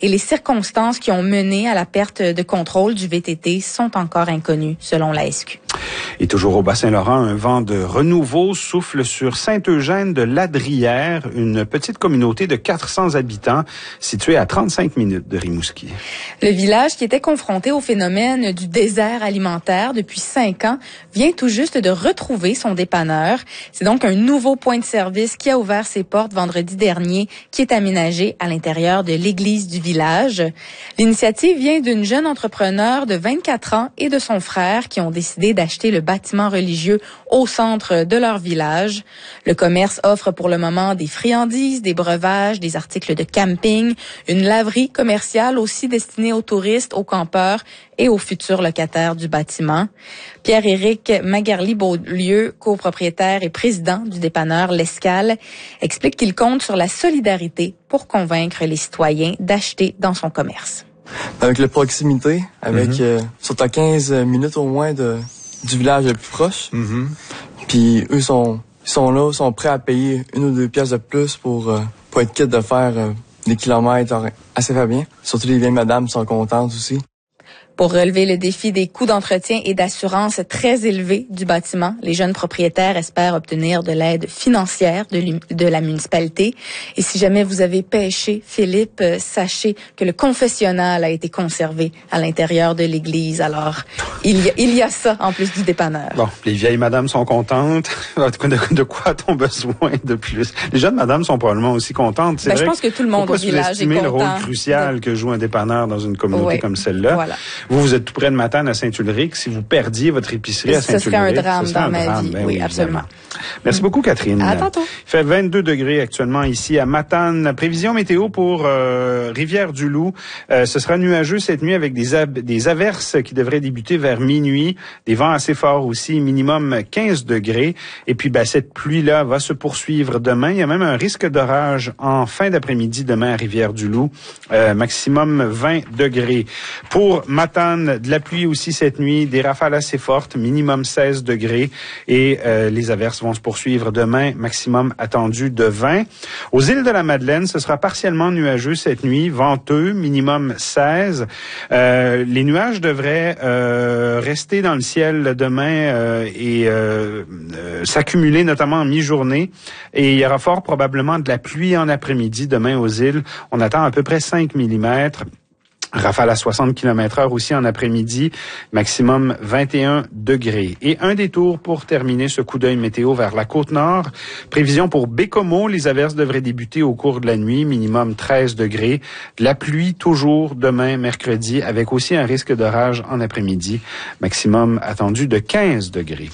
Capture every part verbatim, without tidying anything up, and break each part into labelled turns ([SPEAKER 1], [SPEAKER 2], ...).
[SPEAKER 1] et les circonstances qui ont mené à la perte de contrôle du V T T sont encore inconnues, selon la S Q.
[SPEAKER 2] Et toujours au Bas-Saint-Laurent, un vent de renouveau souffle sur Saint-Eugène de Ladrière, une petite communauté de quatre cents habitants située à trente-cinq minutes de Rimouski.
[SPEAKER 1] Le village, qui était confronté au phénomène du désert alimentaire depuis cinq ans, vient tout juste de retrouver son dépanneur. C'est donc un nouveau point de service qui a ouvert ses portes vendredi dernier, qui est aménagé à l'intérieur de l'église du village. L'initiative vient d'une jeune entrepreneur de vingt-quatre ans et de son frère qui ont décidé d'acheter le bâtiment religieux au centre de leur village. Le commerce offre pour le moment des friandises, des breuvages, des articles de camping, une laverie commerciale aussi destinée aux touristes, aux campeurs et aux futurs locataires du bâtiment. Pierre-Éric Magarly-Beaulieu, copropriétaire et président du dépanneur L'Escale, explique qu'il compte sur la solidarité pour convaincre les citoyens d'acheter dans son commerce.
[SPEAKER 3] Avec la proximité, avec
[SPEAKER 2] Mm-hmm.
[SPEAKER 3] euh, sont à quinze minutes au moins de du village le plus proche.
[SPEAKER 2] Mm-hmm.
[SPEAKER 3] Puis eux sont ils sont là, sont prêts à payer une ou deux pièces de plus pour euh, pour être quitte de faire euh, des kilomètres assez fait bien. Surtout les vieilles madames sont contentes aussi.
[SPEAKER 1] Pour relever le défi des coûts d'entretien et d'assurance très élevés du bâtiment, les jeunes propriétaires espèrent obtenir de l'aide financière de, de la municipalité. Et si jamais vous avez pêché, Philippe, euh, sachez que le confessionnal a été conservé à l'intérieur de l'église. Alors, il y a, il y a ça en plus du dépanneur.
[SPEAKER 2] Bon, les vieilles madames sont contentes. De, de quoi a-t-on besoin de plus? Les jeunes madames sont probablement aussi contentes. C'est
[SPEAKER 1] ben,
[SPEAKER 2] vrai
[SPEAKER 1] je pense que tout le monde au village est content.
[SPEAKER 2] le rôle crucial de... que joue un dépanneur dans une communauté oui, comme celle-là. Voilà. Vous, vous êtes tout près de Matane à Saint-Ulrich. Si vous perdiez votre épicerie à Saint-Ulrich,
[SPEAKER 1] ce serait un drame
[SPEAKER 2] serait
[SPEAKER 1] dans
[SPEAKER 2] un
[SPEAKER 1] ma
[SPEAKER 2] drame.
[SPEAKER 1] vie.
[SPEAKER 2] Ben
[SPEAKER 1] oui,
[SPEAKER 2] oui,
[SPEAKER 1] absolument.
[SPEAKER 2] Merci beaucoup, Catherine.
[SPEAKER 1] À tantôt.
[SPEAKER 2] Il fait vingt-deux degrés actuellement ici à Matane. Prévision météo pour euh, Rivière-du-Loup. Euh, ce sera nuageux cette nuit avec des, ab- des averses qui devraient débuter vers minuit. Des vents assez forts aussi, minimum quinze degrés. Et puis, ben, cette pluie-là va se poursuivre demain. Il y a même un risque d'orage en fin d'après-midi demain à Rivière-du-Loup. Euh, maximum vingt degrés. Pour Matane, de la pluie aussi cette nuit, des rafales assez fortes, minimum seize degrés. Et euh, les averses vont se poursuivre demain, maximum attendu de vingt. Aux îles de la Madeleine, ce sera partiellement nuageux cette nuit, venteux, minimum seize. Euh, les nuages devraient euh, rester dans le ciel demain euh, et euh, euh, s'accumuler notamment en mi-journée. Et il y aura fort probablement de la pluie en après-midi demain aux îles. On attend à peu près cinq millimètres. Rafale à soixante kilomètres heure aussi en après-midi, maximum vingt et un degrés. Et un détour pour terminer ce coup d'œil météo vers la Côte-Nord. Prévision pour Bécomo, les averses devraient débuter au cours de la nuit, minimum treize degrés. De la pluie toujours demain, mercredi, avec aussi un risque d'orage en après-midi, maximum attendu de quinze degrés.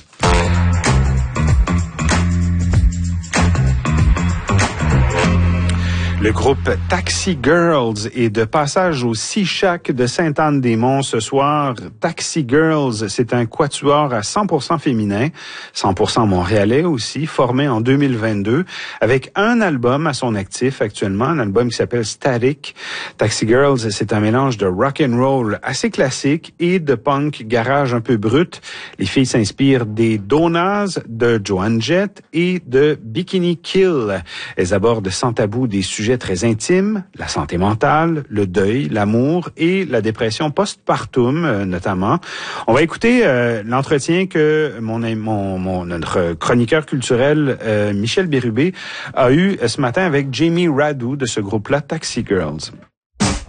[SPEAKER 2] Le groupe Taxi Girls est de passage au Sea-Shack de Sainte-Anne-des-Monts ce soir. Taxi Girls, c'est un quatuor à cent pour cent féminin, cent pour cent montréalais aussi, formé en deux mille vingt-deux, avec un album à son actif actuellement, un album qui s'appelle Static. Taxi Girls, c'est un mélange de rock and roll assez classique et de punk garage un peu brut. Les filles s'inspirent des Donas, de Joan Jett et de Bikini Kill. Elles abordent sans tabou des sujets très intimes, la santé mentale, le deuil, l'amour et la dépression postpartum euh, notamment. On va écouter euh, l'entretien que mon, mon, mon notre chroniqueur culturel euh, Michel Bérubé a eu ce matin avec Jamie Radu de ce groupe-là, Taxi Girls.